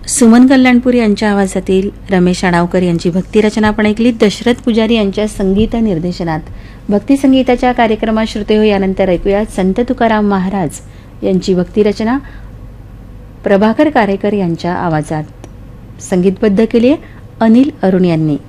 सुमन कल्याणपूर यांच्या आवाजातील रमेश आडावकर यांची भक्तिरचना आपण ऐकली. दशरथ पुजारी यांच्या संगीत निर्देशनात भक्ती संगीताच्या कार्यक्रमात श्रोते हो यानंतर ऐकूया संत तुकाराम महाराज यांची भक्तिरचना प्रभाकर कारेकर यांच्या आवाजात. संगीतबद्ध केली अनिल अरुण यांनी.